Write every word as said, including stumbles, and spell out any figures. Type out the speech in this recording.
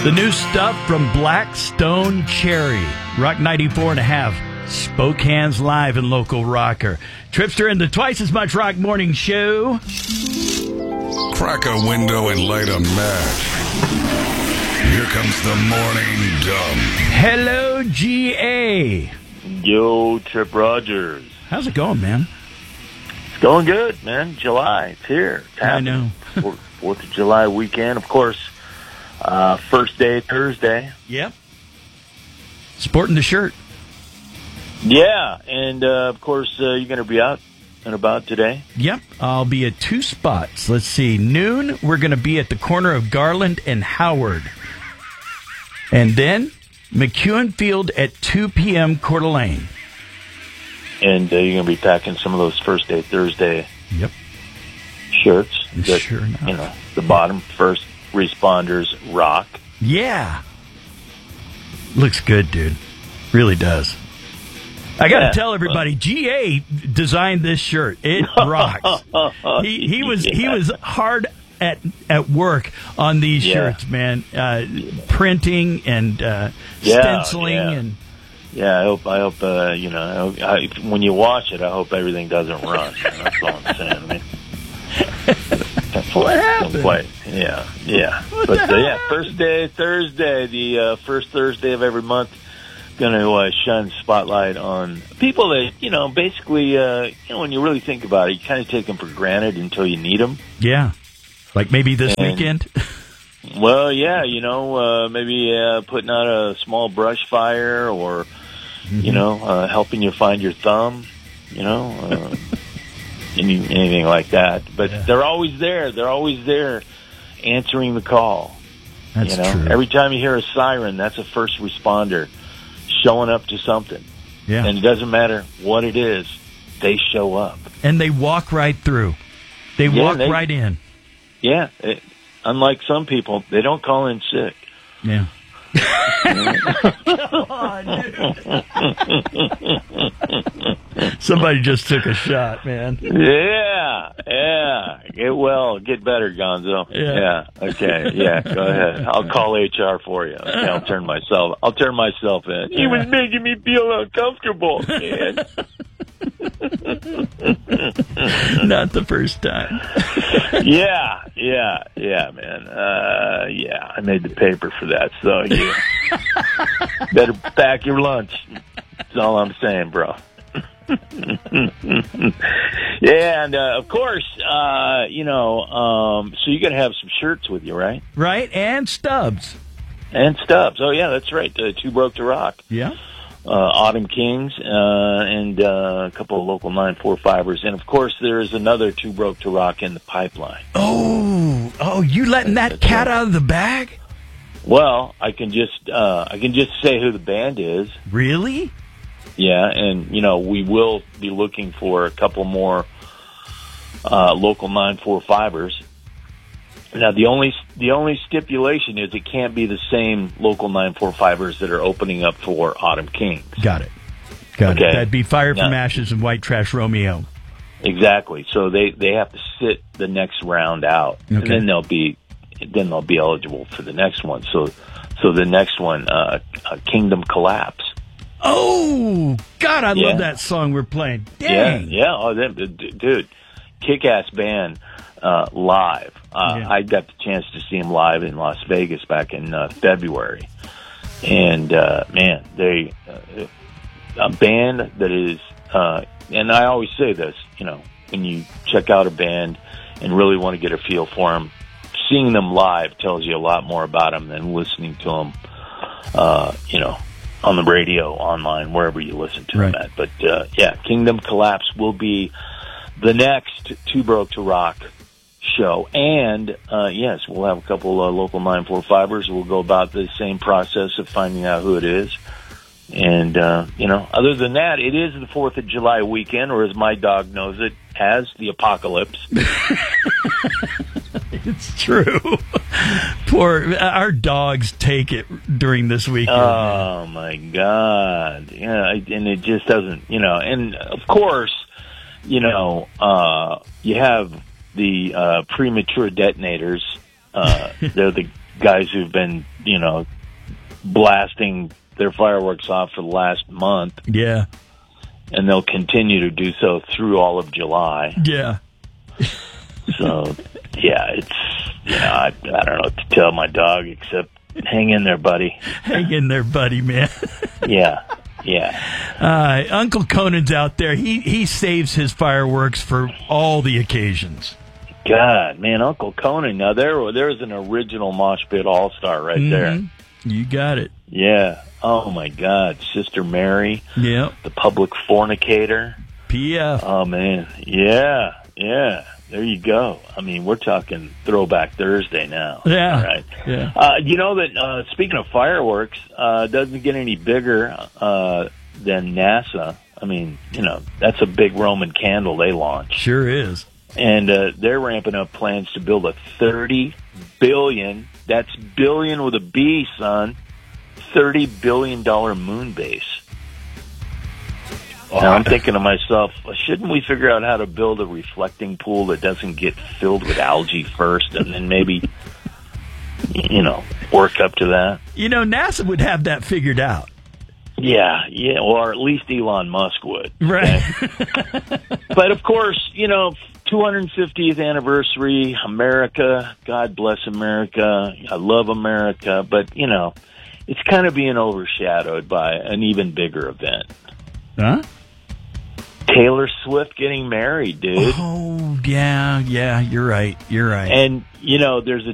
The new stuff from Blackstone Cherry. Rock ninety-four and a half. Spokane's live and local rocker. Tripster in the Twice as Much Rock Morning Show. Crack a window and light a match. Here comes the morning dump. Hello, G A. Yo, Trip Rogers. How's it going, man? It's going good, man. July, it's here. It's I know. Fourth, Fourth of July weekend, of course. Uh, first day, Thursday. Yep. Sporting the shirt. Yeah, and uh, of course, uh, you're going to be out and about today. Yep. I'll be at two spots. Let's see. Noon, we're going to be at the corner of Garland and Howard. And then McEwen Field at two p.m. Coeur d'Alene. And uh, you're going to be packing some of those first day, Thursday Yep. shirts. That, Sure enough. You know, the bottom, first responders rock. Yeah. Looks good, dude. Really does. I got to Yeah. tell everybody, G A designed this shirt. It rocks. he he was he was hard at at work on these Yeah. shirts, man. Uh, printing and uh, Yeah, stenciling yeah. and Yeah, I hope, I hope, uh, you know, I hope, I, when you watch it, I hope everything doesn't run. That's all I'm saying. I mean, what happened? Play. Yeah, yeah. What but the uh, yeah, hell? first day, Thursday, the uh, first Thursday of every month, going to uh, shine spotlight on people that, you know, basically, uh, you know, when you really think about it, you kind of take them for granted until you need them. Yeah, like maybe this And- weekend. Well, yeah, you know, uh, maybe uh, putting out a small brush fire or, you know, uh, helping you find your thumb, you know, uh, any, anything like that. But Yeah. they're always there. They're always there answering the call. That's you know, true. every time you hear a siren, that's a first responder showing up to something. yeah, And it doesn't matter what it is, they show up. and they walk right through. They Yeah, walk they- right in. Yeah. It, unlike some people, they don't call in sick. Yeah. Somebody just took a shot, man. Yeah, yeah. Get well, get better, Gonzo. Yeah. Yeah. Okay. Yeah. Go ahead. I'll call H R for you. Okay, I'll turn myself. I'll turn myself in. He was making me feel uncomfortable, man. Not the first time. Yeah, yeah, yeah, man. Uh, yeah, I made the paper for that, so you better pack your lunch. That's all I'm saying, bro. Yeah, and uh, of course, uh, you know, um, so you got to have some shirts with you, right? Right? And Stubbs. And stubs. Oh, yeah, that's right. Uh, Two Broke to Rock. Yeah. Uh, Autumn Kings, uh, and uh, a couple of local nine four fivers. And, of course, there is another Two Broke to Rock in the pipeline. Oh, oh, you letting that cat out of the bag? Well, I can just uh, I can just say who the band is. Really? Yeah, and, you know, we will be looking for a couple more uh, local nine four fivers. Now, the only the only stipulation is it can't be the same local nine four fivers that are opening up for Autumn Kings. Got it. Got Okay. it. That'd be Fire from Now- Ashes and White Trash Romeo. Exactly. So they, they have to sit the next round out, and Okay. then they'll be then they'll be eligible for the next one. So so the next one, uh, uh, Kingdom Collapse. Oh, God, I Yeah. love that song we're playing. Yeah, Dang. yeah. Oh, them, d- d- dude, kick-ass band uh, live. Uh, Yeah. I got the chance to see them live in Las Vegas back in uh, February, and uh, man, they uh, a band that is. Uh, and I always say this, you know, when you check out a band and really want to get a feel for them, seeing them live tells you a lot more about them than listening to them. Uh, you know. On the radio, online, wherever you listen to Right. them at. But, uh, yeah, Kingdom Collapse will be the next Two Broke to Rock show. And, uh, yes, we'll have a couple uh, local nine four fivers. We'll go about the same process of finding out who it is. And, uh, you know, other than that, it is the fourth of July weekend, or as my dog knows it, as the apocalypse. It's true. Poor, our dogs take it during this weekend. Oh, my God. Yeah, and it just doesn't, you know, and of course, you know, uh, you have the uh, premature detonators Uh, they're the guys who've been, you know, blasting their fireworks off for the last month. Yeah. And they'll continue to do so through all of July. Yeah. So, yeah, it's, you know, I, I don't know what to tell my dog except hang in there, buddy. Hang in there, buddy, man. Yeah, yeah. Uh, Uncle Conan's out there. He, he saves his fireworks for all the occasions. God, man, Uncle Conan. Now, there, there's an original Mosh Pit All-Star right Mm-hmm. there. You got it. Yeah. Oh, my God. Sister Mary. Yep. The Public Fornicator. P F. Oh, man. Yeah, yeah. There you go. I mean, we're talking Throwback Thursday now. Yeah. All right. Yeah. Uh, you know that, uh, speaking of fireworks, uh, it doesn't get any bigger uh, than NASA. I mean, you know, that's a big Roman candle they launch. Sure is. And uh, they're ramping up plans to build a thirty billion, that's billion with a B, son, thirty billion dollars moon base. Oh, Now I'm thinking to myself, shouldn't we figure out how to build a reflecting pool that doesn't get filled with algae first, and then maybe, you know, work up to that? You know, NASA would have that figured out. Yeah, yeah, or at least Elon Musk would. Right. Okay? But of course, you know, two hundred fiftieth anniversary, America, God bless America, I love America, but, you know, it's kind of being overshadowed by an even bigger event. Huh? Taylor Swift getting married, dude. Oh, yeah, yeah, you're right. You're right. And, you know, there's a